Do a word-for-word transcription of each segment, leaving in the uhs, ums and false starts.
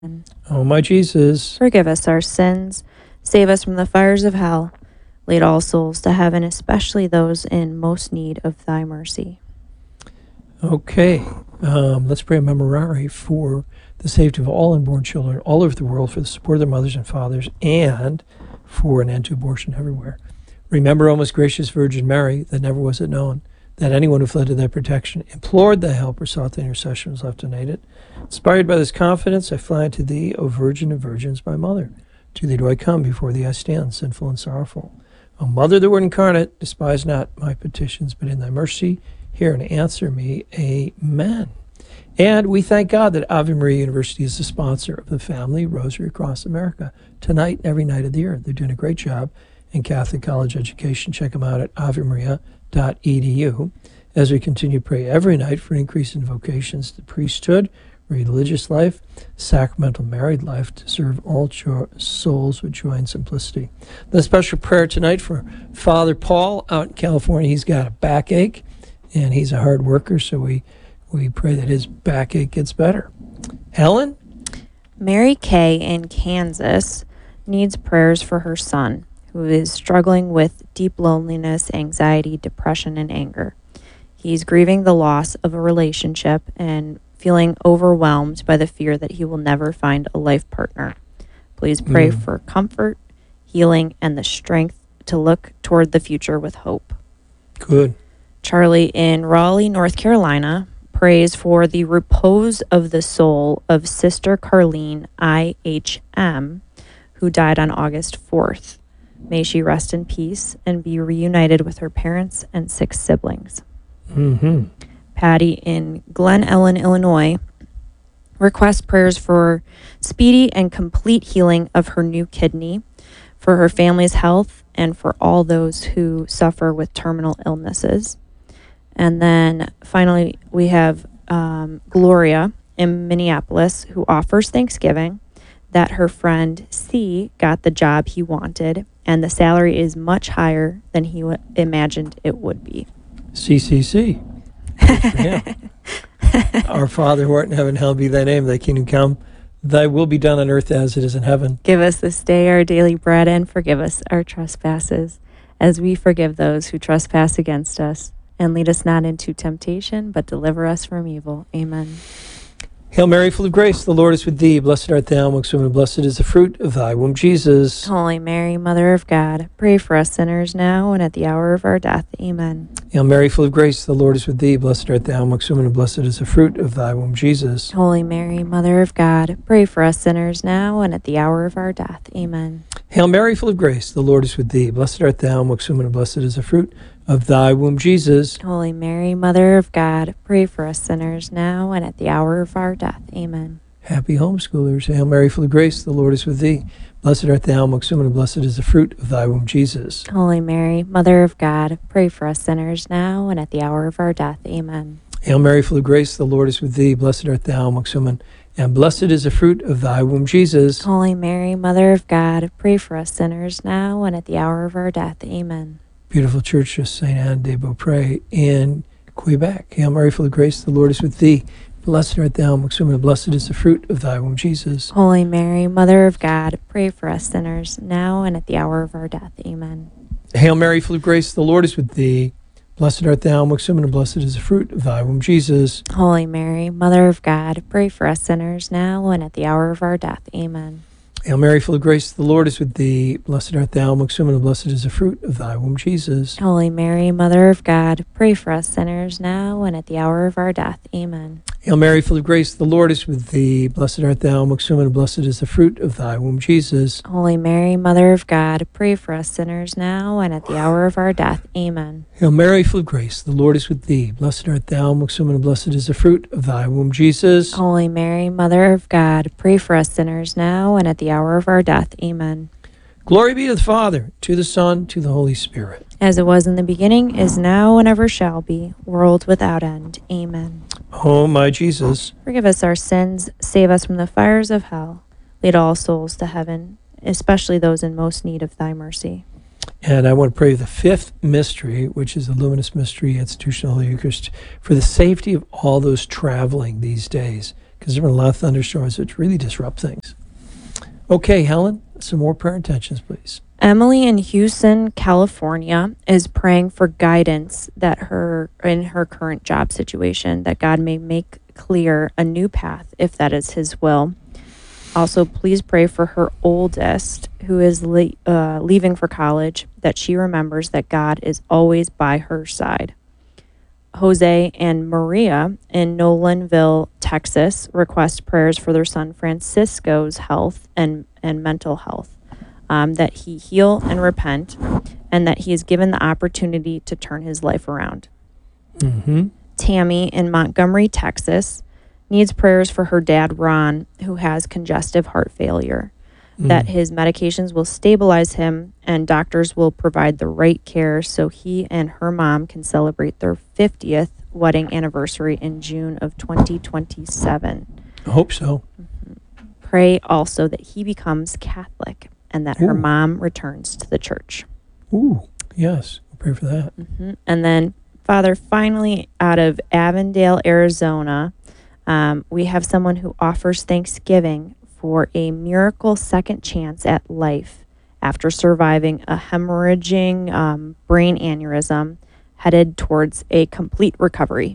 O my Jesus, forgive us our sins, save us from the fires of hell, lead all souls to heaven, especially those in most need of thy mercy. Okay, um, let's pray a memorare for the safety of all unborn children all over the world, for the support of their mothers and fathers, and for an end to abortion everywhere. Remember, O most gracious Virgin Mary, that never was it known that anyone who fled to thy protection, implored thy help, or sought thy intercession was left unaided. Inspired by this confidence, I fly unto thee, O Virgin of Virgins, my mother. To thee do I come, before thee I stand, sinful and sorrowful. O Mother of the Word incarnate, despise not my petitions, but in thy mercy hear and answer me. Amen. And we thank God that Ave Maria University is the sponsor of the Family Rosary Across America, tonight and every night of the year. They're doing a great job in Catholic college education. Check them out at ave maria dot e d u. As we continue to pray every night for an increase in vocations to priesthood, religious life, sacramental married life, to serve all jo- souls with joy and simplicity. The special prayer tonight for Father Paul out in California. He's got a backache, and he's a hard worker, so we, we pray that his backache gets better. Helen? Mary Kay in Kansas needs prayers for her son, who is struggling with deep loneliness, anxiety, depression, and anger. He's grieving the loss of a relationship and feeling overwhelmed by the fear that he will never find a life partner. Please pray mm. for comfort, healing, and the strength to look toward the future with hope. Good. Charlie in Raleigh, North Carolina, prays for the repose of the soul of Sister Carlene I H M, who died on August fourth. May she rest in peace and be reunited with her parents and six siblings. Mm-hmm. Patty in Glen Ellen, Illinois, requests prayers for speedy and complete healing of her new kidney, for her family's health, and for all those who suffer with terminal illnesses. And then finally, we have um, Gloria in Minneapolis, who offers thanksgiving that her friend C got the job he wanted, and the salary is much higher than he w- imagined it would be. C C C. Our Father who art in heaven, hallowed be thy name. Thy kingdom come. Thy will be done on earth as it is in heaven. Give us this day our daily bread, and forgive us our trespasses, as we forgive those who trespass against us. And lead us not into temptation, but deliver us from evil. Amen. Hail Mary, full of grace, the Lord is with thee. Blessed art thou amongst women, and blessed is the fruit of thy womb, Jesus. Holy Mary, Mother of God, pray for us sinners now and at the hour of our death. Amen. Hail Mary, full of grace, the Lord is with thee. Blessed art thou amongst women, and blessed is the fruit of thy womb, Jesus. Holy Mary, Mother of God, pray for us sinners now and at the hour of our death. Amen. Hail Mary, full of grace, the Lord is with thee. Blessed art thou amongst women, and blessed is the fruit of thy womb, Jesus. Holy Mary, Mother of God, pray for us sinners now and at the hour of our death. Amen. Happy homeschoolers. Hail Mary, full of grace, the Lord is with thee. Blessed art thou amongst women, and blessed is the fruit of thy womb, Jesus. Holy Mary, Mother of God, pray for us sinners now and at the hour of our death. Amen. Hail Mary, full of grace, the Lord is with thee. Blessed art thou amongst women, and blessed is the fruit of thy womb, Jesus. Holy Mary, Mother of God, pray for us sinners now and at the hour of our death. Amen. Beautiful Church of Saint Anne de Beaupré in Quebec. Hail Mary, full of grace, the Lord is with thee. Blessed art thou amongst women, and blessed is the fruit of thy womb, Jesus. Holy Mary, Mother of God, pray for us sinners now and at the hour of our death. Amen. Hail Mary, full of grace, the Lord is with thee. Blessed art thou amongst women, and blessed is the fruit of thy womb, Jesus. Holy Mary, Mother of God, pray for us sinners now and at the hour of our death. Amen. Hail Mary, full of grace, the Lord is with thee. Blessed art thou amongst women, and blessed is the fruit of thy womb, Jesus. Holy Mary, Mother of God, pray for us sinners now and at the hour of our death. Amen. Hail Mary, full of grace, the Lord is with thee. Blessed art thou amongst women, and blessed is the fruit of thy womb, Jesus. Holy Mary, Mother of God, pray for us sinners now and at the hour of our death. Amen. Hail Mary, full of grace, the Lord is with thee. Blessed art thou amongst women, and blessed is the fruit of thy womb, Jesus. Holy Mary, Mother of God, pray for us sinners now and at the hour of our death. Amen. Glory be to the Father, to the Son, to the Holy Spirit. As it was in the beginning, is now, and ever shall be, world without end. Amen. O my Jesus, forgive us our sins, save us from the fires of hell, lead all souls to heaven, especially those in most need of thy mercy. And I want to pray the fifth mystery, which is the Luminous Mystery, Institutional Holy Eucharist, for the safety of all those traveling these days. because there have been a lot of thunderstorms which really disrupt things. Okay, Helen, some more prayer intentions, please. Emily in Houston, California, is praying for guidance that her in her current job situation, that God may make clear a new path if that is His will. Also, please pray for her oldest, who is le- uh, leaving for college, that she remembers that God is always by her side. Jose and Maria in Nolanville, Texas, request prayers for their son Francisco's health and, and mental health, um, that he heal and repent, and that he is given the opportunity to turn his life around. Mm-hmm. Tammy in Montgomery, Texas, needs prayers for her dad, Ron, who has congestive heart failure, Mm. that his medications will stabilize him and doctors will provide the right care so he and her mom can celebrate their fiftieth wedding anniversary in June of twenty twenty-seven. I hope so. Pray also that he becomes Catholic and that her Ooh. mom returns to the church. Ooh, yes. We'll pray for that. hmm And then, Father, finally, out of Avondale, Arizona, um, we have someone who offers thanksgiving for a miracle second chance at life after surviving a hemorrhaging um, brain aneurysm, headed towards a complete recovery.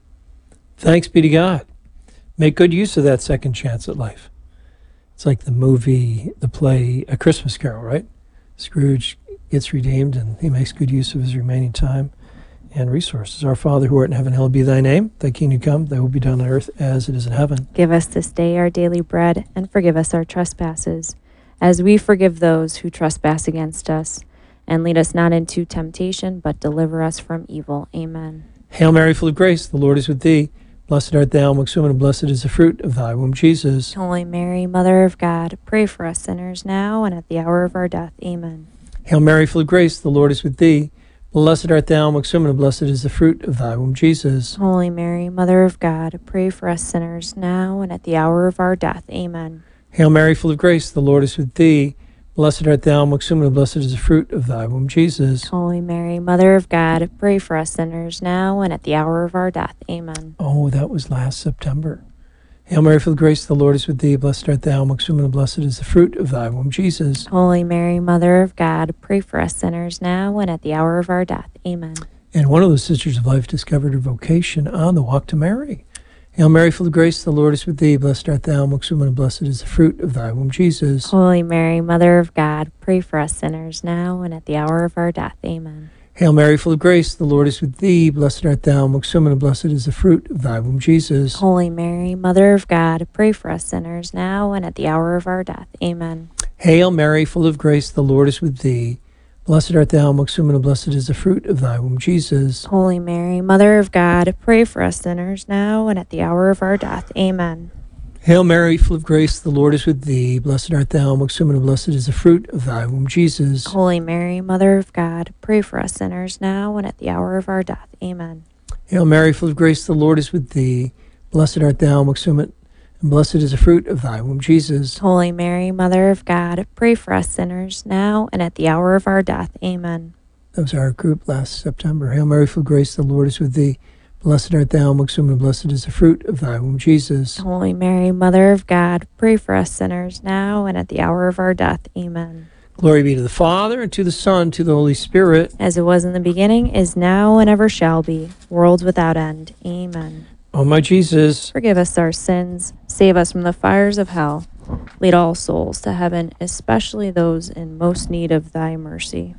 Thanks be to God. Make good use of that second chance at life. It's like the movie, the play, A Christmas Carol, right? Scrooge gets redeemed and he makes good use of his remaining time and resources. Our Father who art in heaven, hallowed be thy name. Thy kingdom come, thy will be done on earth as it is in heaven. Give us this day our daily bread, and forgive us our trespasses, as we forgive those who trespass against us. And lead us not into temptation, but deliver us from evil. Amen. Hail Mary, full of grace, the Lord is with thee. Blessed art thou amongst women, and blessed is the fruit of thy womb, Jesus. Holy Mary, Mother of God, pray for us sinners now and at the hour of our death. Amen. Hail Mary, full of grace, the Lord is with thee. Blessed art thou amongst women, and blessed is the fruit of thy womb, Jesus. Holy Mary, Mother of God, pray for us sinners now and at the hour of our death. Amen. Hail Mary, full of grace, the Lord is with thee. Blessed art thou amongst women, and blessed is the fruit of thy womb, Jesus. Holy Mary, Mother of God, pray for us sinners now and at the hour of our death. Amen. Oh, that was last September. Hail Mary, full of grace, the Lord is with thee. Blessed art thou amongst women, and blessed is the fruit of thy womb, Jesus. Holy Mary, Mother of God, pray for us sinners now and at the hour of our death. Amen. And one of those sisters of life discovered her vocation on the walk to Mary. Hail Mary, full of grace, the Lord is with thee. Blessed art thou amongst women, and blessed is the fruit of thy womb, Jesus. Holy Mary, Mother of God, pray for us sinners now and at the hour of our death. Amen. Hail Mary, full of grace, the Lord is with thee. Blessed art thou amongst women, and blessed is the fruit of thy womb, Jesus. Holy Mary, Mother of God, pray for us sinners now and at the hour of our death. Amen. Hail Mary, full of grace, the Lord is with thee. Blessed art thou amongst women, and blessed is the fruit of thy womb, Jesus. Holy Mary, Mother of God, pray for us sinners now and at the hour of our death. Amen. Hail Mary, full of grace, the Lord is with thee. Blessed art thou amongst women, and blessed is the fruit of thy womb, Jesus. Holy Mary, Mother of God, pray for us sinners now and at the hour of our death. Amen. Hail Mary, full of grace, the Lord is with thee. Blessed art thou amongst women, and blessed is the fruit of thy womb, Jesus. Holy Mary, Mother of God, pray for us sinners now and at the hour of our death. Amen. That was our group last September. Hail Mary, full of grace, the Lord is with thee. Blessed art thou amongst women, and blessed is the fruit of thy womb, Jesus. Holy Mary, Mother of God, pray for us sinners now and at the hour of our death. Amen. Glory be to the Father, and to the Son, and to the Holy Spirit. As it was in the beginning, is now, and ever shall be, world without end. Amen. O my Jesus, Forgive us our sins, save us from the fires of hell. Lead all souls to heaven, especially those in most need of thy mercy.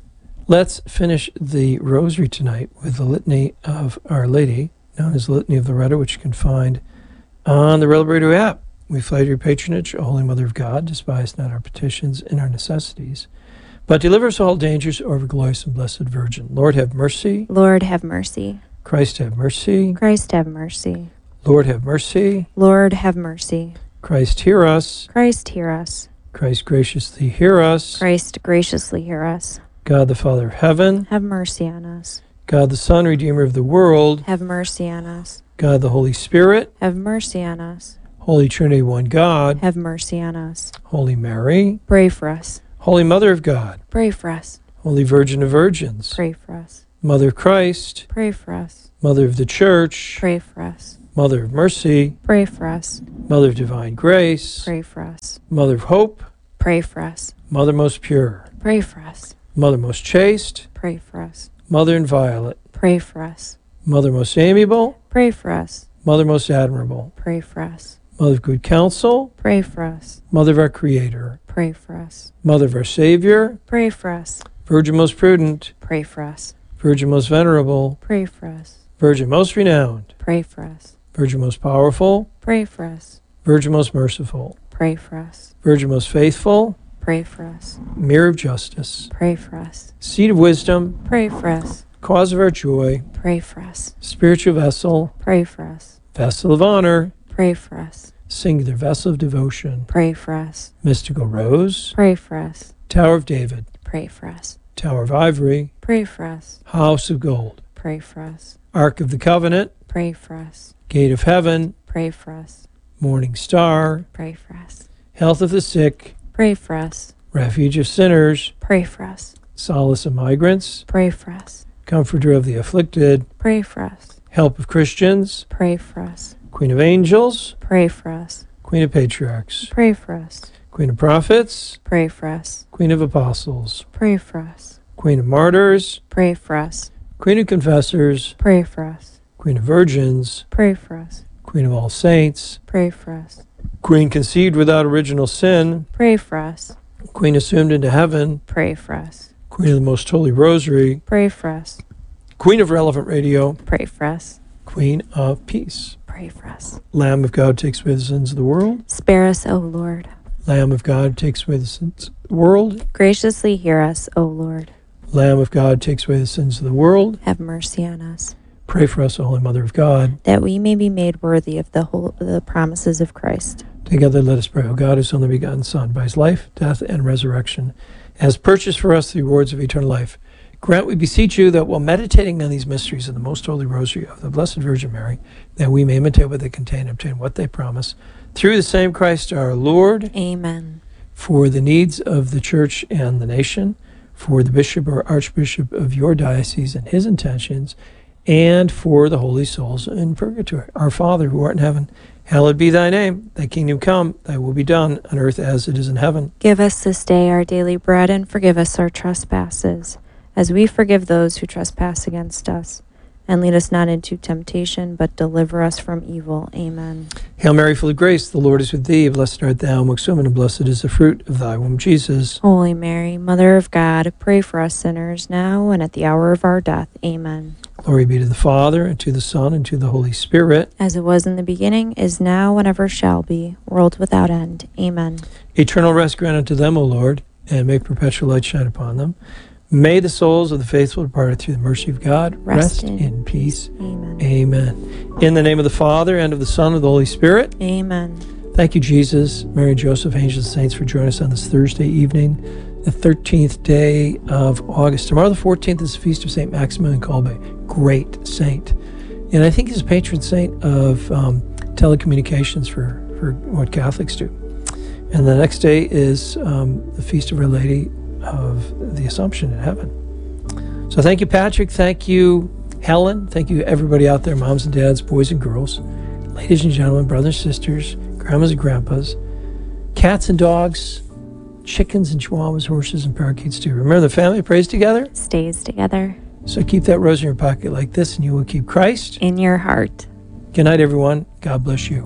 let's finish the rosary tonight with the Litany of Our Lady, known as the Litany of Loretta, which you can find on the Rebel Radio app. We fly to your patronage, O Holy Mother of God. Despise not our petitions and our necessities, but deliver us all dangers, O ever glorious and blessed Virgin. Lord, have mercy. Lord, have mercy. Christ, have mercy. Christ, have mercy. Lord, have mercy. Lord, have mercy. Christ, hear us. Christ, hear us. Christ, graciously hear us. Christ, graciously hear us. God, the Father of heaven. Have mercy on us. God, the Son, Redeemer of the world. Have mercy on us. God, the Holy Spirit. Have mercy on us. Holy Trinity, one God. Have mercy on us. Holy Mary. Pray for us. Holy Mother of God. Pray for us. Holy Virgin of Virgins. Pray for us. Mother of Christ. Pray for us. Mother of the Church. Pray for us. Mother of mercy, Pray for us. Mother of divine grace, Pray for us. Mother of hope, Pray for us. Mother most pure, Pray for us. Mother most chaste, Pray for us. Mother inviolate, Pray for us. Mother most amiable, Pray for us. Mother most admirable, Pray for us. Mother of good counsel, Pray for us. Mother of our Creator, Pray for us. Mother of our Savior, Pray for us. Virgin most prudent, Pray for us. Virgin most venerable, Pray for us. Virgin most renowned, Pray for us. Virgin most powerful, Pray for us. Virgin most merciful, Pray for us. Virgin most faithful, Pray for us. Mirror of justice, Pray for us. Seat of wisdom, Pray for us. Cause of our joy, Pray for us. Spiritual vessel, Pray for us. Vessel of honor, Pray for us. Singular vessel of devotion, Pray for us. Mystical rose, Pray for us. Tower of David, Pray for us. Tower of ivory, Pray for us. House of gold, Pray for us. Ark of the covenant, Pray for us. Gate of heaven, Pray for us. Morning star, Pray for us. Health of the sick, Pray for us. Refuge of sinners, Pray for us. Solace of migrants, Pray for us. Comforter of the afflicted, Pray for us. Help of Christians, Pray for us. Queen of angels, Pray for us. Queen of patriarchs, Pray for us. Queen of prophets, Pray for us. Queen of apostles, Pray for us. Queen of martyrs, Pray for us. Queen of confessors, Pray for us. Queen of virgins, Pray for us. Queen of all saints, Pray for us. Queen conceived without original sin, Pray for us. Queen assumed into heaven, Pray for us. Queen of the Most Holy Rosary, Pray for us. Queen of Relevant Radio, Pray for us. Queen of Peace. Pray for us. Lamb of God takes away the sins of the world. Spare us, O Lord. Lamb of God takes away the sins of the world. Graciously hear us, O Lord. Lamb of God takes away the sins of the world. Have mercy on us, Pray for us, O Holy Mother of God. that we may be made worthy of the whole the promises of Christ. Together let us pray, O God, whose only begotten Son, by his life, death, and resurrection, has purchased for us the rewards of eternal life. Grant, we beseech you, that while meditating on these mysteries of the most holy rosary of the Blessed Virgin Mary, that we may imitate what they contain and obtain what they promise, through the same Christ our Lord, Amen. for the needs of the Church and the nation, for the Bishop or Archbishop of your diocese and his intentions, and for the holy souls in purgatory. Our Father, who art in heaven, hallowed be thy name. Thy kingdom come, thy will be done, on earth as it is in heaven. Give us this day our daily bread, and forgive us our trespasses, as we forgive those who trespass against us. And lead us not into temptation, but deliver us from evil. Amen. Hail Mary, full of grace, the Lord is with thee. Blessed art thou amongst women, and blessed is the fruit of thy womb, Jesus. Holy Mary, Mother of God, pray for us sinners, now and at the hour of our death. Amen. Glory be to the Father, and to the Son, and to the Holy Spirit. As it was in the beginning, is now, and ever shall be, world without end. Amen. Eternal rest grant unto them, O Lord, and make perpetual light shine upon them. May the souls of the faithful departed through the mercy of God rest, Rest in in peace. Amen. Amen. In the name of the Father, and of the Son, and of the Holy Spirit. Amen. Thank you, Jesus, Mary and Joseph, angels and saints, for joining us on this Thursday evening, the thirteenth day of August. Tomorrow, the fourteenth, is the feast of Saint Maximilian Kolbe, great saint. And I think he's a patron saint of um, telecommunications for, for what Catholics do. And the next day is um, the feast of Our Lady of the Assumption in heaven. So thank you, Patrick. Thank you, Helen. Thank you, everybody out there, moms and dads, boys and girls, ladies and gentlemen, brothers and sisters, grandmas and grandpas, cats and dogs, chickens and chihuahuas, horses and parakeets too. Remember, the family prays together. Stays together So keep that rose in your pocket like this, and you will keep Christ. in your heart. Good night, everyone. God bless you.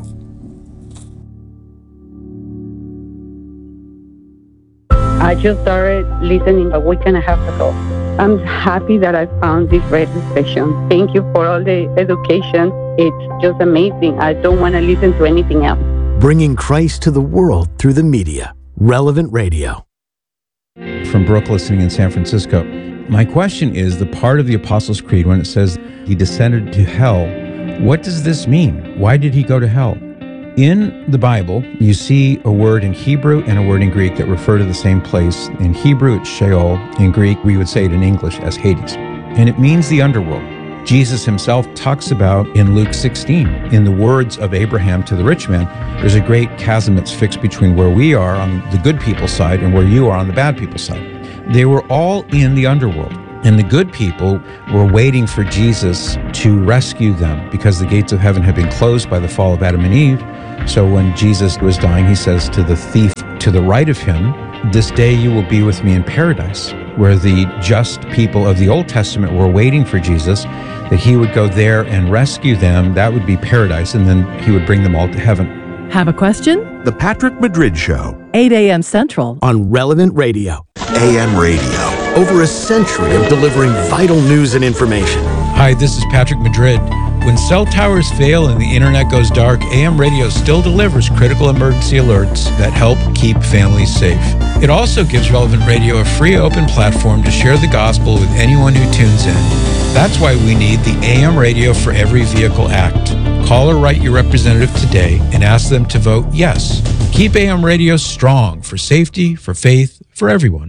I just started listening a week and a half ago. I'm happy that I found this radio station. Thank you for all the education. It's just amazing. I don't want to listen to anything else. Bringing Christ to the world through the media. Relevant Radio. From Brooke, listening in San Francisco. My question is, the part of the Apostles' Creed when it says he descended to hell, what does this mean? Why did he go to hell? In the Bible, you see a word in Hebrew and a word in Greek that refer to the same place. In Hebrew, it's Sheol. In Greek, we would say it in English as Hades. And it means the underworld. Jesus himself talks about in Luke sixteen, in the words of Abraham to the rich man, there's a great chasm that's fixed between where we are on the good people's side and where you are on the bad people's side. They were all in the underworld. And the good people were waiting for Jesus to rescue them because the gates of heaven had been closed by the fall of Adam and Eve. So when Jesus was dying, he says to the thief to the right of him, "This day you will be with me in paradise," where the just people of the Old Testament were waiting for Jesus, that he would go there and rescue them. That would be paradise, and then he would bring them all to heaven. Have a question? The Patrick Madrid Show eight a.m. Central. on Relevant Radio. A M Radio. Over a century of delivering vital news and information. Hi, this is Patrick Madrid. When cell towers fail and the internet goes dark, A M Radio still delivers critical emergency alerts that help keep families safe. It also gives Relevant Radio a free open platform to share the gospel with anyone who tunes in. That's why we need the A M Radio for Every Vehicle Act. Call or write your representative today and ask them to vote yes. Keep A M Radio strong for safety, for faith, for everyone.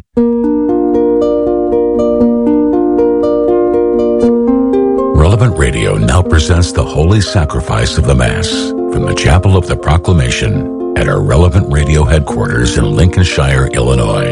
Relevant Radio now presents the Holy Sacrifice of the Mass from the Chapel of the Proclamation at our Relevant Radio headquarters in Lincolnshire, Illinois.